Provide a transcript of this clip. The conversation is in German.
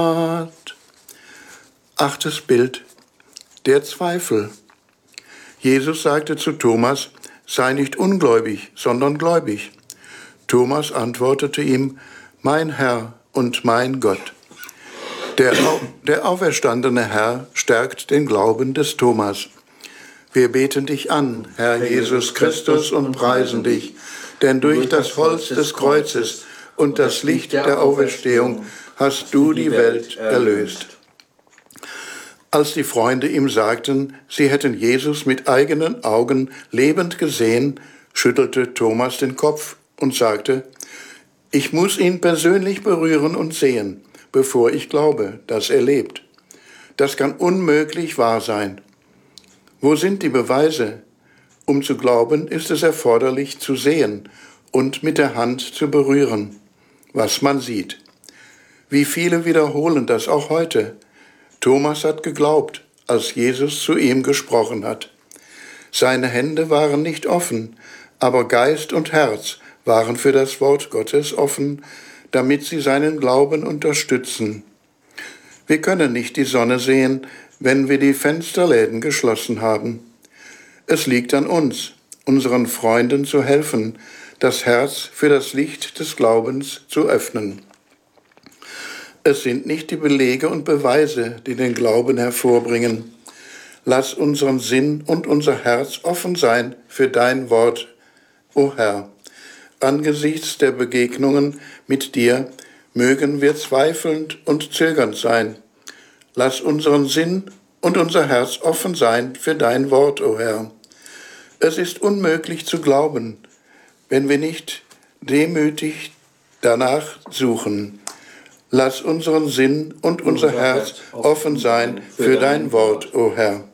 Achtes Bild, der Zweifel. Jesus sagte zu Thomas, sei nicht ungläubig, sondern gläubig. Thomas antwortete ihm, mein Herr und mein Gott. Der auferstandene Herr stärkt den Glauben des Thomas. Wir beten dich an, Herr Jesus Christus, und preisen dich, denn durch das Holz des Kreuzes und das Licht der Auferstehung hast du die Welt erlöst. Als die Freunde ihm sagten, sie hätten Jesus mit eigenen Augen lebend gesehen, schüttelte Thomas den Kopf und sagte, ich muss ihn persönlich berühren und sehen, bevor ich glaube, dass er lebt. Das kann unmöglich wahr sein. Wo sind die Beweise? Um zu glauben, ist es erforderlich zu sehen und mit der Hand zu berühren, was man sieht. Wie viele wiederholen das auch heute? Thomas hat geglaubt, als Jesus zu ihm gesprochen hat. Seine Hände waren nicht offen, aber Geist und Herz waren für das Wort Gottes offen, damit sie seinen Glauben unterstützen. Wir können nicht die Sonne sehen, wenn wir die Fensterläden geschlossen haben. Es liegt an uns, unseren Freunden zu helfen, das Herz für das Licht des Glaubens zu öffnen. Es sind nicht die Belege und Beweise, die den Glauben hervorbringen. Lass unseren Sinn und unser Herz offen sein für dein Wort, o Herr. Angesichts der Begegnungen mit dir mögen wir zweifelnd und zögernd sein. Lass unseren Sinn und unser Herz offen sein für dein Wort, o Herr. Es ist unmöglich zu glauben, wenn wir nicht demütig danach suchen. Lass unseren Sinn und unser Herz offen sein für dein Wort, o Herr.